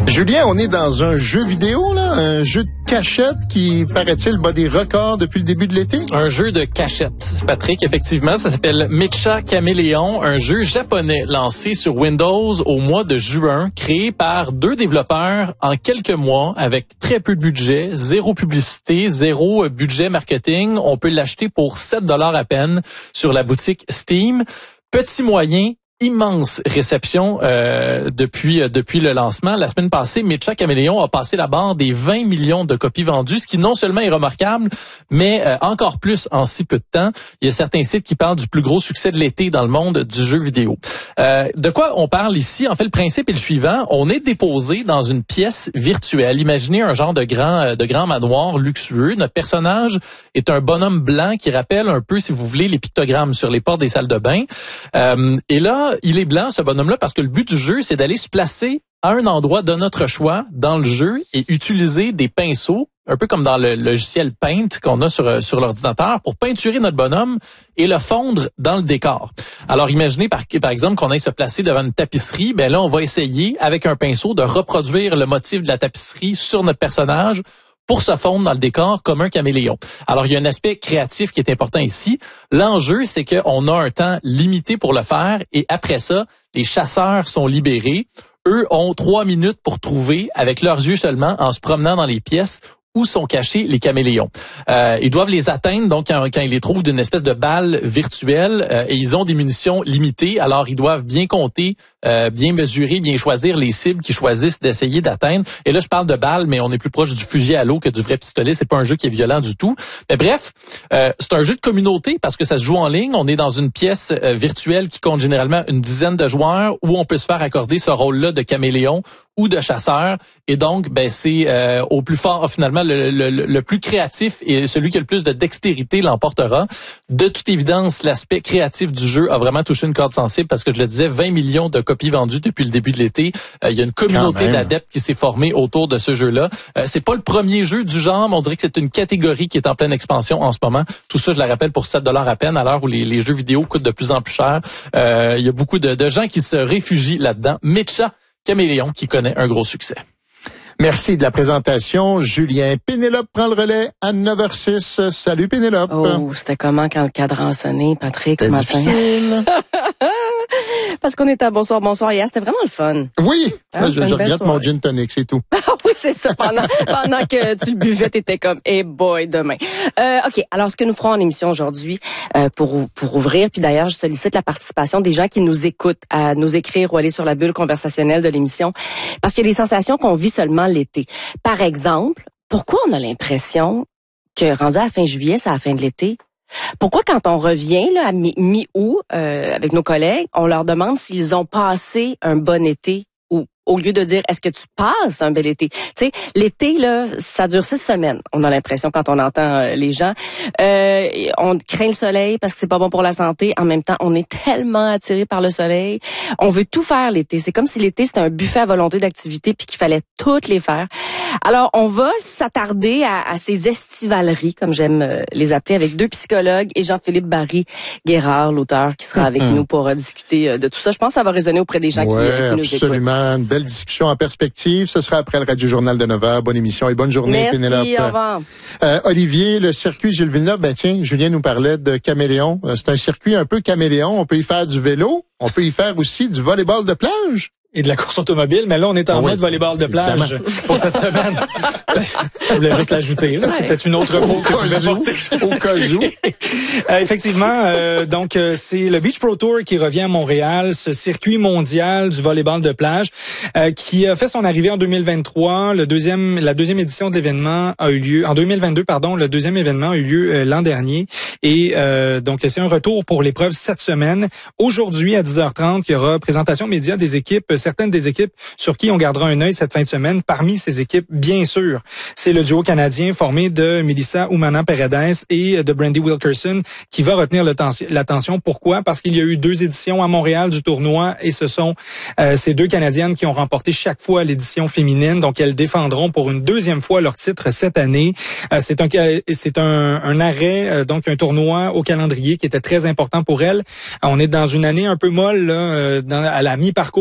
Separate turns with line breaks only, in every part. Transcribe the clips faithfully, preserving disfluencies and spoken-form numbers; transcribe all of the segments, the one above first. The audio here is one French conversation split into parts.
Julien, on est dans un jeu vidéo, là, un jeu de cachette qui, paraît-il, bat des records depuis le début de l'été.
Un jeu de cachette, Patrick, effectivement. Ça s'appelle Mecha Caméléon, un jeu japonais lancé sur Windows au mois de juin, créé par deux développeurs en quelques mois avec très peu de budget, zéro publicité, zéro budget marketing. On peut l'acheter pour sept dollars à peine sur la boutique Steam. Petit moyen, immense réception euh, depuis euh, depuis le lancement. La semaine passée, Mecha Caméléon a passé la barre des vingt millions de copies vendues, ce qui non seulement est remarquable, mais euh, encore plus en si peu de temps. Il y a certains sites qui parlent du plus gros succès de l'été dans le monde du jeu vidéo. Euh, de quoi on parle ici? En fait, le principe est le suivant. On est déposé dans une pièce virtuelle. Imaginez un genre de grand de grand manoir luxueux. Notre personnage est un bonhomme blanc qui rappelle un peu, si vous voulez, les pictogrammes sur les portes des salles de bain. Euh, et là, il est blanc, ce bonhomme-là, parce que le but du jeu, c'est d'aller se placer à un endroit de notre choix dans le jeu et utiliser des pinceaux, un peu comme dans le logiciel Paint qu'on a sur sur l'ordinateur, pour peinturer notre bonhomme et le fondre dans le décor. Alors, imaginez par, par exemple qu'on aille se placer devant une tapisserie. Ben là, on va essayer, avec un pinceau, de reproduire le motif de la tapisserie sur notre personnage pour se fondre dans le décor comme un caméléon. Alors, il y a un aspect créatif qui est important ici. L'enjeu, c'est qu'on a un temps limité pour le faire et après ça, les chasseurs sont libérés. Eux ont trois minutes pour trouver, avec leurs yeux seulement, en se promenant dans les pièces, où sont cachés les caméléons. Euh, ils doivent les atteindre donc quand, quand ils les trouvent d'une espèce de balle virtuelle euh, et ils ont des munitions limitées. Alors ils doivent bien compter, euh, bien mesurer, bien choisir les cibles qu'ils choisissent d'essayer d'atteindre. Et là je parle de balles, mais on est plus proche du fusil à l'eau que du vrai pistolet. C'est pas un jeu qui est violent du tout. Mais bref, euh, c'est un jeu de communauté parce que ça se joue en ligne. On est dans une pièce euh, virtuelle qui compte généralement une dizaine de joueurs où on peut se faire accorder ce rôle-là de caméléon ou de chasseur. Et donc, ben c'est euh, au plus fort, finalement, le, le, le plus créatif et celui qui a le plus de dextérité l'emportera. De toute évidence, l'aspect créatif du jeu a vraiment touché une corde sensible parce que, je le disais, vingt millions de copies vendues depuis le début de l'été. Euh, il y a une communauté d'adeptes qui s'est formée autour de ce jeu-là. Euh, c'est pas le premier jeu du genre, mais on dirait que c'est une catégorie qui est en pleine expansion en ce moment. Tout ça, je le rappelle, pour sept dollars à peine, à l'heure où les, les jeux vidéo coûtent de plus en plus cher. Euh, il y a beaucoup de, de gens qui se réfugient là-dedans. Mecha Caméléon qui connaît un gros succès.
Merci de la présentation, Julien. Pénélope prend le relais à neuf heures six. Salut Pénélope.
Oh, c'était comment quand le cadran a sonné, Patrick, ce matin?
Difficile.
Parce qu'on était à Bonsoir, Bonsoir hier, c'était vraiment le fun.
Oui,
hein,
je, je regrette mon gin tonic, c'est tout.
Oui, c'est ça. Pendant, pendant que tu le buvais, t'étais comme, hey boy, demain. Euh, OK, alors ce que nous ferons en émission aujourd'hui, euh, pour pour ouvrir, puis d'ailleurs, je sollicite la participation des gens qui nous écoutent à nous écrire ou aller sur la bulle conversationnelle de l'émission, parce qu'il y a des sensations qu'on vit seulement l'été. Par exemple, pourquoi on a l'impression que rendu à la fin juillet, c'est à la fin de l'été? Pourquoi quand on revient là, à mi- mi-août euh, avec nos collègues, on leur demande s'ils ont passé un bon été ou au lieu de dire est-ce que tu passes un bel été? Tu sais, l'été là, ça dure six semaines. On a l'impression quand on entend euh, les gens, euh, on craint le soleil parce que c'est pas bon pour la santé. En même temps, on est tellement attiré par le soleil, on veut tout faire l'été. C'est comme si l'été c'était un buffet à volonté d'activités puis qu'il fallait toutes les faire. Alors, on va s'attarder à, à ces estivaleries, comme j'aime euh, les appeler, avec deux psychologues et Jean-Philippe Barry-Guérard, l'auteur, qui sera avec mm-hmm. nous pour euh, discuter euh, de tout ça. Je pense que ça va résonner auprès des gens
ouais,
qui, qui nous écoutent.
Absolument. Une belle discussion en perspective. Ce sera après le Radio Journal de neuf heures. Bonne émission et bonne journée,
Merci,
Pénélope.
Merci, au revoir.
Euh, Olivier, le circuit Gilles Villeneuve, ben tiens, Julien nous parlait de caméléon. Euh, c'est un circuit un peu caméléon. On peut y faire du vélo. On peut y faire aussi du volleyball de plage.
Et de la course automobile, mais là, on est en
oui,
mode volleyball de plage évidemment. Pour cette semaine. Je voulais juste l'ajouter. Là. C'était une autre peau que je pouvais porter.
Au cas où.
euh, effectivement, euh, donc euh, c'est le Beach Pro Tour qui revient à Montréal, ce circuit mondial du volleyball de plage euh, qui a fait son arrivée en deux mille vingt-trois. Le deuxième, la deuxième édition de l'événement a eu lieu en deux mille vingt-deux. Pardon, le deuxième événement a eu lieu euh, l'an dernier. Et euh, donc c'est un retour pour l'épreuve cette semaine. Aujourd'hui à dix heures trente, il y aura présentation média des équipes. Certaines des équipes sur qui on gardera un œil cette fin de semaine. Parmi ces équipes, bien sûr, c'est le duo canadien formé de Melissa Umana-Paredes et de Brandy Wilkerson qui va retenir l'attention. Pourquoi? Parce qu'il y a eu deux éditions à Montréal du tournoi et ce sont euh, ces deux Canadiennes qui ont remporté chaque fois l'édition féminine. Donc, elles défendront pour une deuxième fois leur titre cette année. Euh, c'est un, c'est un, un arrêt, euh, donc un tournoi au calendrier qui était très important pour elles. On est dans une année un peu molle là, euh, dans, à la mi-parcours de ce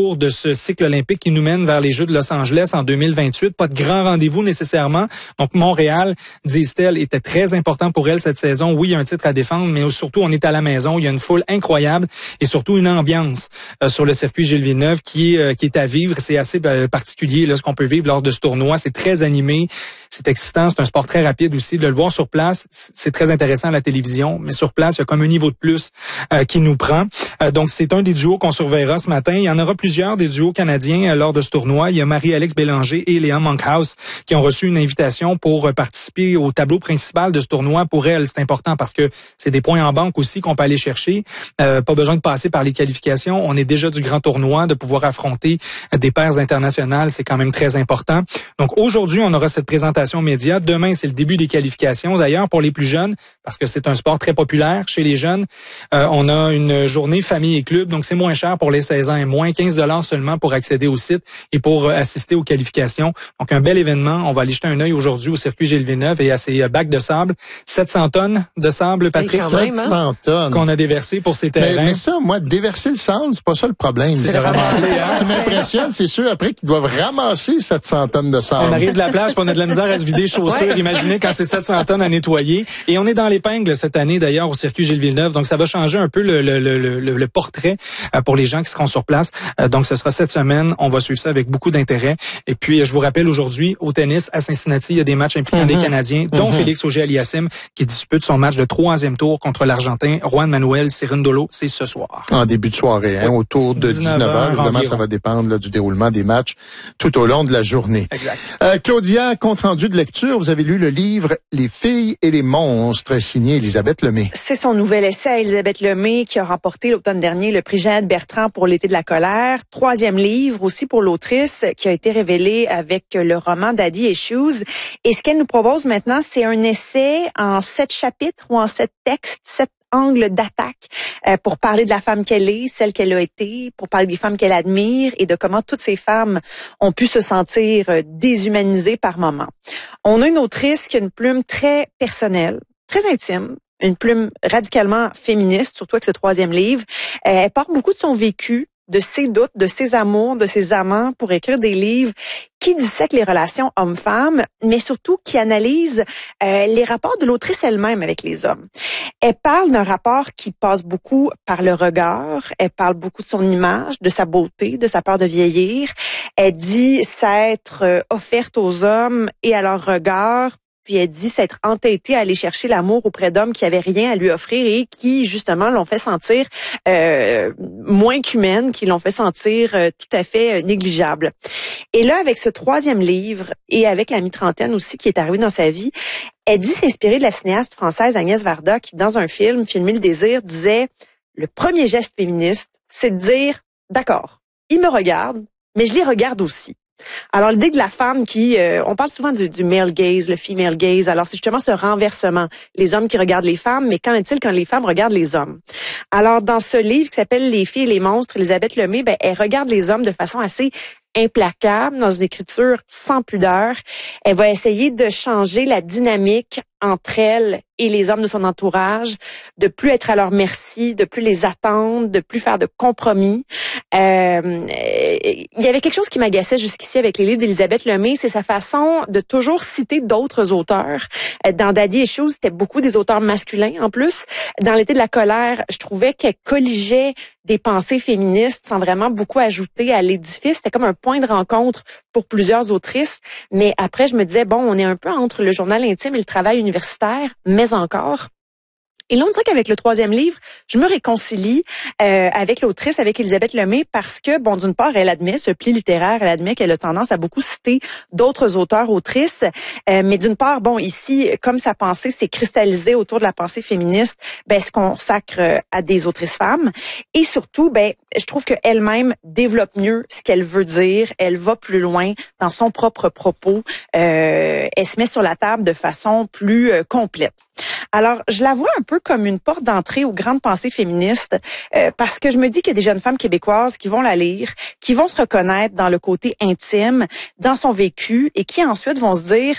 ce cycle olympique qui nous mène vers les Jeux de Los Angeles en deux mille vingt-huit. Pas de grand rendez-vous nécessairement. Donc Montréal, disent-elles, était très important pour elle cette saison. Oui, il y a un titre à défendre, mais surtout on est à la maison. Il y a une foule incroyable et surtout une ambiance euh, sur le circuit Gilles Villeneuve qui, euh, qui est à vivre. C'est assez euh, particulier là, ce qu'on peut vivre lors de ce tournoi. C'est très animé, c'est excitant, c'est un sport très rapide aussi. De le voir sur place, c'est très intéressant à la télévision, mais sur place, il y a comme un niveau de plus euh, qui nous prend. Euh, donc c'est un des duos qu'on surveillera ce matin. Il y en aura plusieurs des duos canadiens euh, lors de ce tournoi. Il y a Marie-Alex Bélanger et Léa Monkhouse qui ont reçu une invitation pour euh, participer au tableau principal de ce tournoi. Pour elles, c'est important parce que c'est des points en banque aussi qu'on peut aller chercher. Euh, pas besoin de passer par les qualifications. On est déjà du grand tournoi, de pouvoir affronter euh, des paires internationales, c'est quand même très important. Donc aujourd'hui, on aura cette présentation média. Demain, c'est le début des qualifications. D'ailleurs, pour les plus jeunes, parce que c'est un sport très populaire chez les jeunes, euh, on a une journée famille et club, donc c'est moins cher pour les seize ans et moins, quinze dollars seulement pour accéder au site et pour euh, assister aux qualifications. Donc un bel événement. On va aller jeter un œil aujourd'hui au circuit Gilles Villeneuve et à ces euh, bacs de sable. sept cents tonnes de sable, Patrick,
même,
sept cents tonnes
qu'on a déversé pour ces terrains.
Mais, mais ça, moi, déverser le sable, c'est pas ça le problème.
C'est
Ce
ramasser,
qui m'impressionne, c'est ceux après qu'ils doivent ramasser sept cents tonnes de sable.
On arrive de la plage, puis on a de la misère à se vider les chaussures. Ouais. Imaginez quand c'est sept cents tonnes à nettoyer. Et on est dans l'épingle cette année, d'ailleurs, au circuit Gilles Villeneuve. Donc, ça va changer un peu le, le, le, le, le portrait pour les gens qui seront sur place. Donc, ce sera cette semaine. On va suivre ça avec beaucoup d'intérêt. Et puis, je vous rappelle aujourd'hui, au tennis, à Cincinnati, il y a des matchs impliquant mm-hmm. des Canadiens, dont mm-hmm. Félix Auger-Aliassime, qui dispute son match de troisième tour contre l'Argentin Juan Manuel Cerundolo. C'est ce soir.
En début de soirée, hein, autour de dix-neuf heures. Évidemment, environ. Ça va dépendre là, du déroulement des matchs tout au long de la journée.
Exact.
Euh, Claudia, compte rendu de lecture, vous avez lu le livre « Les filles et les monstres » signé Élisabeth Lemay.
C'est son nouvel essai à Élisabeth Lemay qui a remporté l'automne dernier le prix Jeannette Bertrand pour l'été de la colère. Troisième livre aussi pour l'autrice qui a été révélé avec le roman Daddy Issues. Et ce qu'elle nous propose maintenant, c'est un essai en sept chapitres ou en sept textes, sept angles d'attaque euh, pour parler de la femme qu'elle est, celle qu'elle a été, pour parler des femmes qu'elle admire et de comment toutes ces femmes ont pu se sentir euh, déshumanisées par moments. On a une autrice qui a une plume très personnelle, très intime, une plume radicalement féministe, surtout avec ce troisième livre. Euh, elle parle beaucoup de son vécu, de ses doutes, de ses amours, de ses amants pour écrire des livres qui dissèquent les relations hommes-femmes, mais surtout qui analysent euh, les rapports de l'autrice elle-même avec les hommes. Elle parle d'un rapport qui passe beaucoup par le regard, elle parle beaucoup de son image, de sa beauté, de sa peur de vieillir. Elle dit s'être euh, offerte aux hommes et à leur regard, puis elle dit s'être entêtée à aller chercher l'amour auprès d'hommes qui avaient rien à lui offrir et qui, justement, l'ont fait sentir euh, moins qu'humaine, qui l'ont fait sentir euh, tout à fait euh, négligeable. Et là, avec ce troisième livre et avec la mi-trentaine aussi qui est arrivée dans sa vie, elle dit s'inspirer de la cinéaste française Agnès Varda qui, dans un film, Filmer le désir, disait « Le premier geste féministe, c'est de dire « D'accord, ils me regardent, mais je les regarde aussi ». Alors, l'idée de la femme qui, euh, on parle souvent du, du male gaze, le female gaze. Alors, c'est justement ce renversement. Les hommes qui regardent les femmes, mais qu'en est-il quand les femmes regardent les hommes? Alors, dans ce livre qui s'appelle Les filles et les monstres, Élisabeth Lemay, ben, elle regarde les hommes de façon assez implacable, dans une écriture sans pudeur. Elle va essayer de changer la dynamique entre elle et les hommes de son entourage, de plus être à leur merci, de plus les attendre, de plus faire de compromis. Euh, il y avait quelque chose qui m'agaçait jusqu'ici avec les livres d'Élisabeth Lemay, c'est sa façon de toujours citer d'autres auteurs. Dans Daddy Issues, c'était beaucoup des auteurs masculins en plus. Dans L'été de la colère, je trouvais qu'elle colligeait des pensées féministes sans vraiment beaucoup ajouter à l'édifice. C'était comme un point de rencontre pour plusieurs autrices. Mais après, je me disais, bon, on est un peu entre le journal intime et le travail universitaire, mais encore. Et là, on dirait qu'avec le troisième livre, je me réconcilie euh, avec l'autrice, avec Élisabeth Lemay, parce que, bon, d'une part, elle admet ce pli littéraire, elle admet qu'elle a tendance à beaucoup citer d'autres auteurs, autrices, euh, mais d'une part, bon, ici, comme sa pensée s'est cristallisée autour de la pensée féministe, ben, elle se consacre à des autrices femmes, et surtout, ben, je trouve qu'elle-même développe mieux ce qu'elle veut dire, elle va plus loin dans son propre propos, euh, elle se met sur la table de façon plus euh, complète. Alors, je la vois un peu comme une porte d'entrée aux grandes pensées féministes euh, parce que je me dis qu'il y a des jeunes femmes québécoises qui vont la lire, qui vont se reconnaître dans le côté intime, dans son vécu et qui ensuite vont se dire «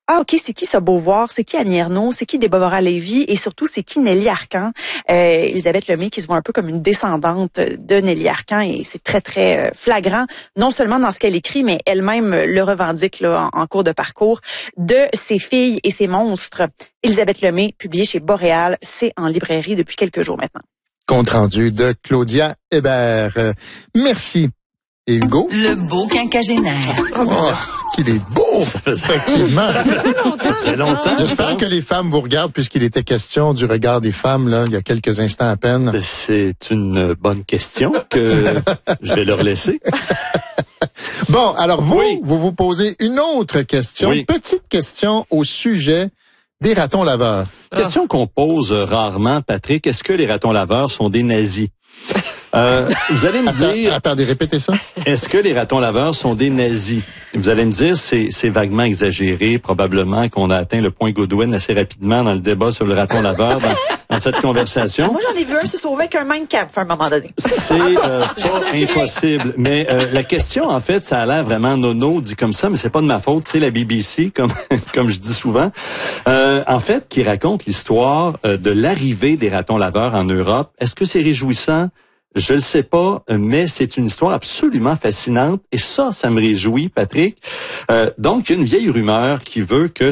ah, OK, c'est qui ce Beauvoir? C'est qui Annie Ernaux? C'est qui Déborah-Lévy? Et surtout, c'est qui Nelly Arcan? Euh, Elisabeth Lemay qui se voit un peu comme une descendante de Nelly Arcan et c'est très, très flagrant, non seulement dans ce qu'elle écrit, mais elle-même le revendique là, en, en cours de parcours, de ses filles et ses monstres. Elisabeth Lemay, publié chez Boréal, c'est en librairie depuis quelques jours maintenant. Compte rendu de Claudia Hébert. Euh, merci. Et Hugo?
Le beau quinquagénaire.
Oh, qu'il est beau!
Ça fait,
effectivement.
Ça fait longtemps.
J'espère que les femmes vous regardent puisqu'il était question du regard des femmes là, il y a quelques instants à peine.
C'est une bonne question que je vais leur laisser.
Bon, alors vous,
oui.
vous vous posez une autre question,
oui.
une petite question au sujet des ratons laveurs.
Question qu'on pose rarement, Patrick. Est-ce que les ratons laveurs sont des nazis? Euh, vous allez me
Attends,
dire...
Attendez, répétez ça.
Est-ce que les ratons laveurs sont des nazis? Vous allez me dire, c'est, c'est vaguement exagéré, probablement qu'on a atteint le point Godwin assez rapidement dans le débat sur le raton laveur, dans, dans cette conversation.
Moi, j'en ai vu un se sauver avec un Mein Kampf à un moment donné.
C'est euh, pas impossible. Mais euh, la question, en fait, ça a l'air vraiment nono, dit comme ça, mais c'est pas de ma faute, c'est la B B C, comme comme je dis souvent, euh, en fait, qui raconte l'histoire euh, de l'arrivée des ratons laveurs en Europe. Est-ce que c'est réjouissant? Je le sais pas, mais c'est une histoire absolument fascinante et ça, ça me réjouit, Patrick. Euh, donc, il y a une vieille rumeur qui veut que